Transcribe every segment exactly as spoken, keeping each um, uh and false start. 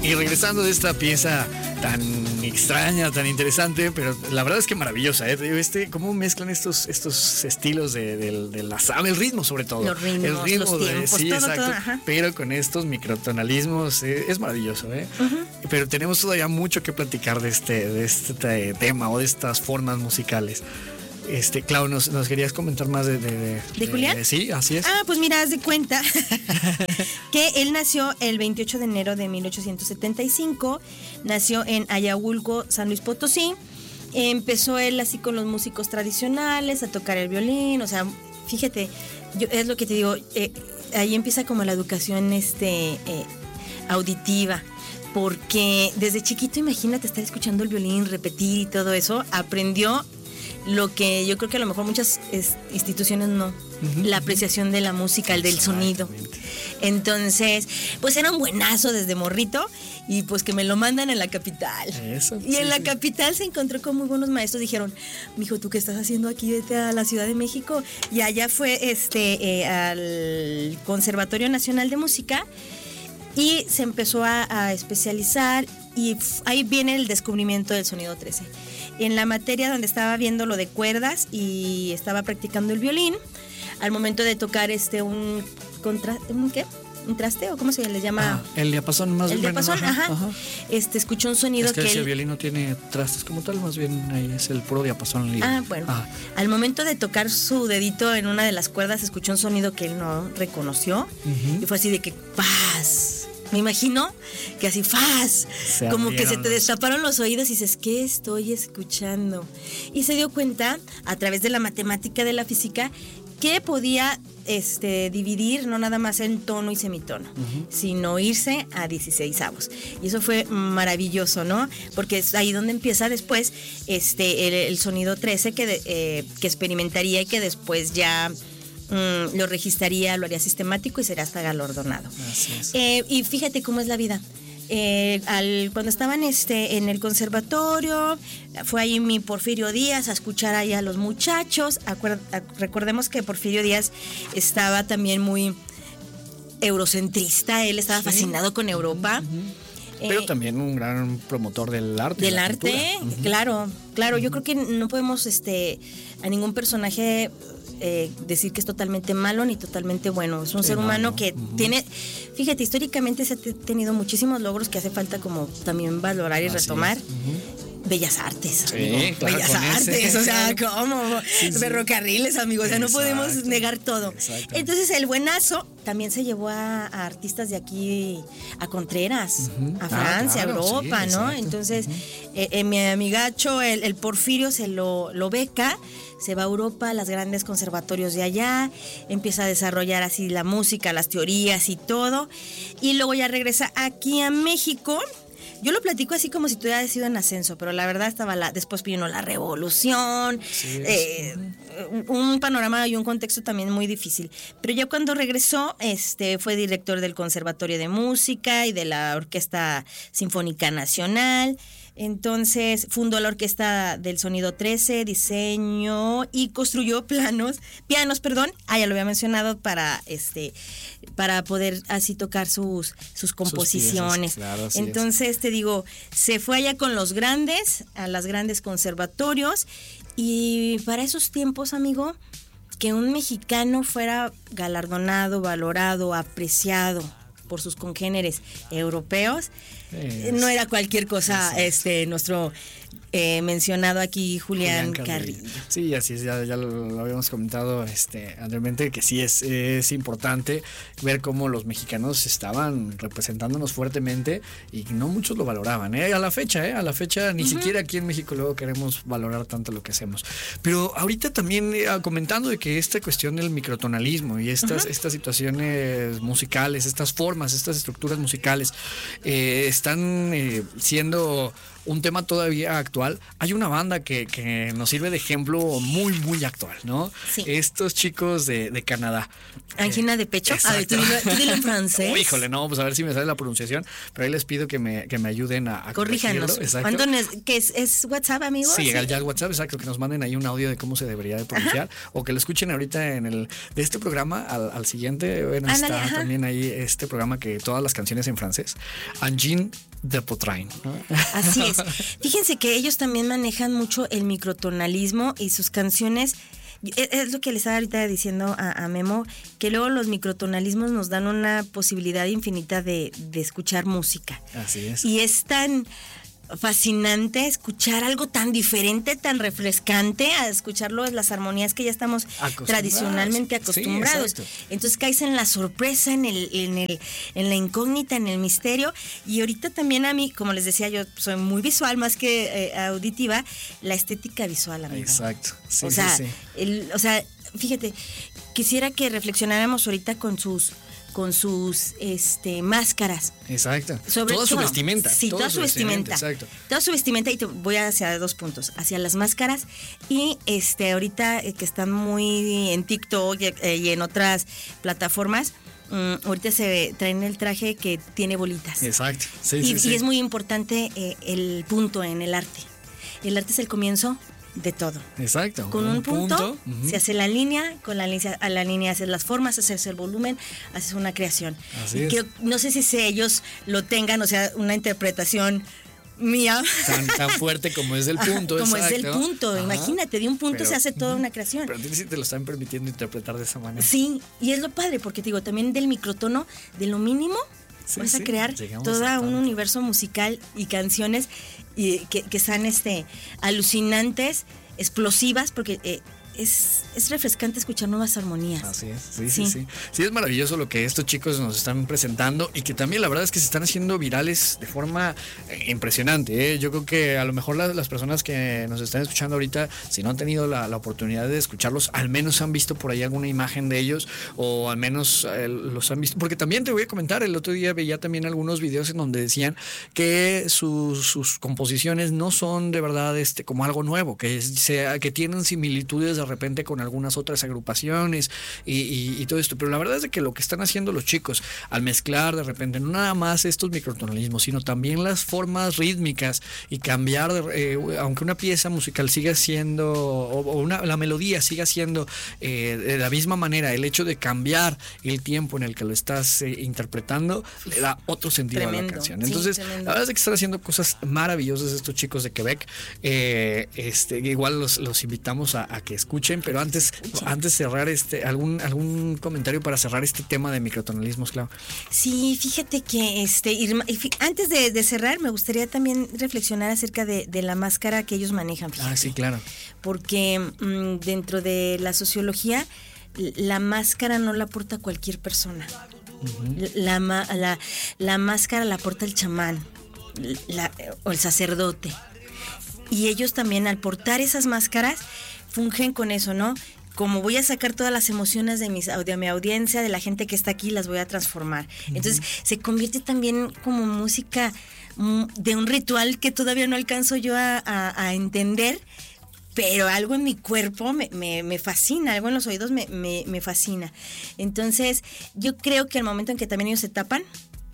Y regresando de esta pieza tan extraña, tan interesante, pero la verdad es que maravillosa, ¿eh? Este, cómo mezclan estos, estos estilos de, de, de la samba, el ritmo sobre todo. Los ritmos, el ritmo los tiempos, de, sí, todo, exacto, todo, ajá. Pero con estos microtonalismos, eh, es maravilloso, ¿eh? Uh-huh. Pero tenemos todavía mucho que platicar de este, de este tema o de estas formas musicales. Este, Clau, ¿nos, nos querías comentar más de, de, de, ¿De Julián? De, sí, así es. Ah, pues mira, haz de cuenta que él nació el veintiocho de enero de mil ochocientos setenta y cinco, nació en Ayahualco, San Luis Potosí. Empezó él así con los músicos tradicionales, a tocar el violín, o sea, fíjate, yo, es lo que te digo, eh, ahí empieza como la educación este, eh, auditiva. Porque desde chiquito, imagínate estar escuchando el violín, repetir y todo eso, aprendió lo que yo creo que a lo mejor muchas es, instituciones no, uh-huh, la apreciación de la música, el del sonido. Entonces, pues era un buenazo desde morrito y pues que me lo mandan en la capital. Eso, y sí, en la sí. capital se encontró con muy buenos maestros, dijeron, mijo, ¿tú qué estás haciendo aquí? Vete a la Ciudad de México. Y allá fue este eh, al Conservatorio Nacional de Música y se empezó a, a especializar y f- ahí viene el descubrimiento del sonido trece. En la materia donde estaba viendo lo de cuerdas y estaba practicando el violín, al momento de tocar este un contra, ¿un qué? ¿Un traste o cómo se le llama? Ah, el diapasón más el bien. diapasón, Bueno, ajá, ajá, ajá. Este escuchó un sonido es que, que que él, el violín no tiene trastes como tal, más bien ahí es el puro diapasón libre. Ah, bueno. Ajá. Al momento de tocar su dedito en una de las cuerdas, escuchó un sonido que él no reconoció, uh-huh, y fue así de que ¡paz! Me imagino que así ¡faz! Se como que se te destaparon los oídos y dices, ¿qué estoy escuchando? Y se dio cuenta, a través de la matemática de la física, que podía este, dividir no nada más en tono y semitono, uh-huh, sino irse a dieciseisavos. Y eso fue maravilloso, ¿no? Porque es ahí donde empieza después este, el, el sonido trece que, de, eh, que experimentaría y que después ya Mm, lo registraría, lo haría sistemático y sería hasta galardonado. Así es. Eh, y fíjate cómo es la vida. Eh, al, cuando estaban este, en el conservatorio, fue ahí mi Porfirio Díaz a escuchar ahí a los muchachos. Acuer, a, recordemos que Porfirio Díaz estaba también muy eurocentrista, él estaba sí. fascinado con Europa. Uh-huh. Pero eh, también un gran promotor del arte. Del arte, uh-huh, claro, claro. Uh-huh. Yo creo que no podemos este, a ningún personaje Eh, decir que es totalmente malo ni totalmente bueno. Es un sí, ser humano no, que uh-huh, tiene, fíjate, históricamente se ha t- tenido muchísimos logros que hace falta como también valorar y Así retomar. Uh-huh. Bellas artes, sí, amigo. Claro, Bellas artes, ese. O sea, ¿cómo? Sí, sí. Ferrocarriles, amigos, o sea, no podemos negar todo. Entonces, el buenazo también se llevó a, a artistas de aquí, a Contreras, uh-huh, a Francia, ah, claro, a Europa, sí, ¿no? Exacto. Entonces, uh-huh, eh, eh, mi amigacho, el, el Porfirio, se lo, lo beca, se va a Europa, a los grandes conservatorios de allá, empieza a desarrollar así la música, las teorías y todo, y luego ya regresa aquí a México. Yo lo platico así como si tú hubieras sido en ascenso, pero la verdad estaba la, después vino la revolución, sí, eh, un panorama y un contexto también muy difícil. Pero ya cuando regresó, este, fue director del Conservatorio de Música y de la Orquesta Sinfónica Nacional. Entonces fundó la Orquesta del Sonido trece, diseñó y construyó planos, pianos, perdón, ah, ya lo había mencionado, para este, para poder así tocar sus, sus composiciones. Sus piezas, claro, entonces es. Te digo, se fue allá con los grandes, a los grandes conservatorios, y para esos tiempos, amigo, que un mexicano fuera galardonado, valorado, apreciado por sus congéneres europeos, es, no era cualquier cosa. Exacto. este nuestro eh, mencionado aquí Julián, Julián Carrillo. Carrillo. Sí, así es, ya, ya lo, lo habíamos comentado este, anteriormente, que sí es, es importante ver cómo los mexicanos estaban representándonos fuertemente y no muchos lo valoraban, ¿eh? A la fecha, ¿eh? A la fecha ni uh-huh. siquiera aquí en México luego queremos valorar tanto lo que hacemos. Pero ahorita también eh, comentando de que esta cuestión del microtonalismo y estas, uh-huh. estas situaciones musicales, estas formas, estas estructuras musicales eh, están eh, siendo un tema todavía actual, hay una banda que, que nos sirve de ejemplo muy, muy actual, ¿no? Sí. Estos chicos de, de Canadá. Angina eh, de pecho. Exacto. A ver, tú dilo, tú dilo en francés. Oh, híjole, no, pues a ver si me sale la pronunciación, pero ahí les pido que me, que me ayuden a, a Corríjanos. ¿Cuánto es, que es, es WhatsApp, amigos? Sí, sí, ya el WhatsApp, exacto, que nos manden ahí un audio de cómo se debería de pronunciar. Ajá. O que lo escuchen ahorita en el de este programa al, al siguiente. Bueno, Ándale, está ajá. también ahí este programa que todas las canciones en francés. Angine de Potrain, ¿no? Así es. Fíjense que ellos también manejan mucho el microtonalismo y sus canciones. Es lo que le estaba ahorita diciendo a, a Memo, que luego los microtonalismos nos dan una posibilidad infinita de, de escuchar música. Así es. Y es tan fascinante escuchar algo tan diferente, tan refrescante, a escucharlo en las armonías que ya estamos tradicionalmente acostumbrados. Sí, entonces caes en la sorpresa, en el, en el, en la incógnita, en el misterio. Y ahorita también a mí, como les decía, yo soy muy visual más que eh, auditiva, la estética visual, amigo. Exacto. Sí, o sea, sí, sí. El, o sea, fíjate, quisiera que reflexionáramos ahorita con sus con sus este máscaras. Exacto. Sobre toda todo, su vestimenta. Sí, toda, toda su vestimenta. vestimenta. Exacto. Toda su vestimenta, y te voy hacia dos puntos, hacia las máscaras y este ahorita eh, que están muy en TikTok y, eh, y en otras plataformas, um, ahorita se traen el traje que tiene bolitas. Exacto. Sí, y, sí, sí. y es muy importante eh, el punto en el arte. El arte es el comienzo de todo. Exacto. Con un, un punto, punto uh-huh. se hace la línea, con la línea, a la línea haces las formas, haces el volumen, haces una creación. Así y es. Creo, no sé si ellos lo tengan, o sea, una interpretación mía. Tan, tan fuerte como es el punto. Como exacto. es el punto. Ajá. Imagínate, de un punto pero, se hace toda una creación. Pero a ti sí te lo están permitiendo interpretar de esa manera. Sí, y es lo padre, porque te digo, también del microtono, de lo mínimo, sí, vas sí. a crear todo un universo musical y canciones y, que, que están este, alucinantes, explosivas, porque eh, es, es refrescante escuchar nuevas armonías. Así es, sí, sí, sí, sí. Sí, es maravilloso lo que estos chicos nos están presentando y que también la verdad es que se están haciendo virales de forma eh, impresionante. ¿eh? Yo creo que a lo mejor las, las personas que nos están escuchando ahorita, si no han tenido la, la oportunidad de escucharlos, al menos han visto por ahí alguna imagen de ellos o al menos eh, los han visto. Porque también te voy a comentar, el otro día veía también algunos videos en donde decían que sus, sus composiciones no son de verdad este como algo nuevo, que, sea, que tienen similitudes de repente con algunas otras agrupaciones y, y, y todo esto, pero la verdad es de que lo que están haciendo los chicos al mezclar de repente no nada más estos microtonalismos, sino también las formas rítmicas y cambiar, eh, aunque una pieza musical siga siendo o, o una, la melodía siga siendo eh, de la misma manera, el hecho de cambiar el tiempo en el que lo estás eh, interpretando le da otro sentido tremendo, a la canción. Entonces, sí, la verdad es de que están haciendo cosas maravillosas estos chicos de Quebec. Eh, este, igual los, los invitamos a, a que escuchen Escuchen, pero antes, antes de cerrar este, algún, algún comentario para cerrar este tema de microtonalismos, Clau. Sí, fíjate que este, antes de, de cerrar, me gustaría también reflexionar acerca de, de la máscara que ellos manejan. Fíjate. Ah, sí, claro. Porque mmm, dentro de la sociología, la máscara no la porta cualquier persona. Uh-huh. La, la, la máscara la porta el chamán la, o el sacerdote. Y ellos también, al portar esas máscaras, fungen con eso, ¿no? Como voy a sacar todas las emociones de, mis, de mi audiencia, de la gente que está aquí, las voy a transformar. Uh-huh. Entonces, se convierte también como música de un ritual que todavía no alcanzo yo a, a, a entender, pero algo en mi cuerpo me, me, me fascina, algo en los oídos me, me, me fascina. Entonces, yo creo que al momento en que también ellos se tapan,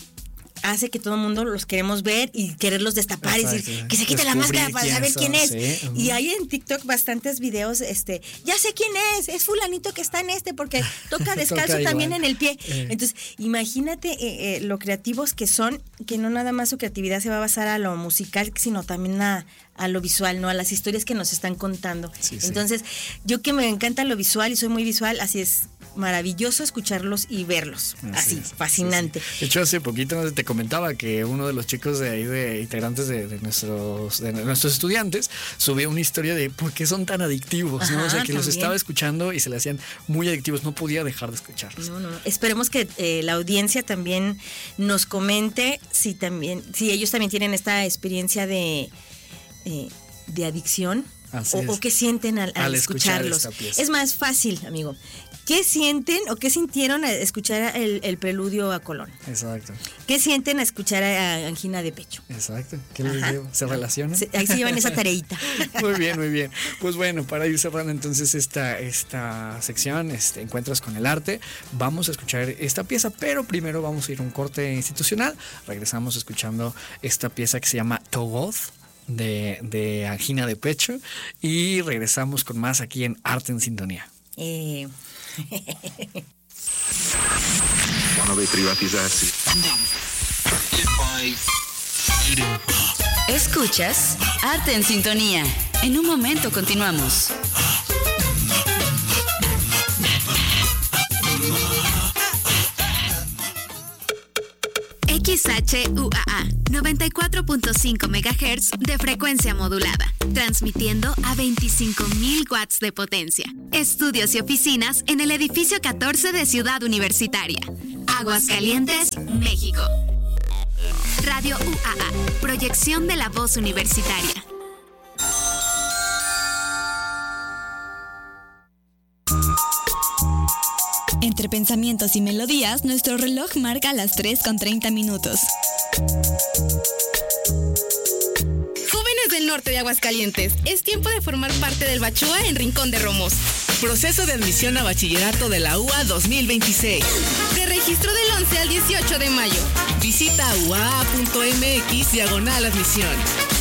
hace que todo el mundo los queremos ver y quererlos destapar. Exacto. Y decir que se quite la máscara para saber quién es. Sí. Uh-huh. Y hay en TikTok bastantes videos, este, ya sé quién es, es fulanito que está en este porque toca descalzo toca también igual en el pie. Eh. Entonces, imagínate eh, eh, lo creativos que son, que no nada más su creatividad se va a basar a lo musical, sino también a, a lo visual, ¿no? A las historias que nos están contando. Sí, Entonces, sí. yo que me encanta lo visual y soy muy visual, así es maravilloso escucharlos y verlos. Así, así fascinante. Sí, sí. De hecho, hace poquito te comentaba que uno de los chicos de ahí, de integrantes de, de nuestros de nuestros estudiantes, subió una historia de por qué son tan adictivos, Ajá, ¿no? O sea, que también. Los estaba escuchando y se le hacían muy adictivos, no podía dejar de escucharlos. No, no, no. Esperemos que eh, la audiencia también nos comente si también, si ellos también tienen esta experiencia de, eh, de adicción o, o qué sienten al, al, al escucharlos. Escuchar es más fácil, amigo. ¿Qué sienten o qué sintieron al escuchar el, el preludio a Colón? Exacto. ¿Qué sienten al escuchar a Angina de Pecho? Exacto. ¿Qué les digo? ¿Se relacionan? Se, ahí se llevan esa tareita. Muy bien, muy bien. Pues bueno, para ir cerrando entonces esta, esta sección, este, Encuentros con el Arte, vamos a escuchar esta pieza, pero primero vamos a ir a un corte institucional. Regresamos escuchando esta pieza que se llama Togoth, de, de Angina de Pecho, y regresamos con más aquí en Arte en Sintonía. Eh... Escuchas Arte en Sintonía. En un momento continuamos. X H U A A noventa y cuatro punto cinco megahertz de frecuencia modulada, transmitiendo a veinticinco mil watts de potencia. Estudios y oficinas en el edificio catorce de Ciudad Universitaria, Aguascalientes, México. Radio U A A, proyección de la voz universitaria. Entre pensamientos y melodías, nuestro reloj marca las tres con treinta minutos. Jóvenes del norte de Aguascalientes, es tiempo de formar parte del Bachúa en Rincón de Romos. Proceso de admisión a bachillerato de la U A dos mil veintiséis. Preregistro del once al dieciocho de mayo. Visita u a a punto m x diagonal admisión.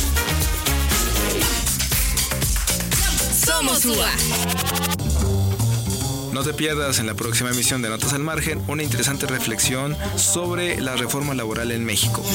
Somos U A. No te pierdas en la próxima emisión de Notas al Margen una interesante reflexión sobre la reforma laboral en México.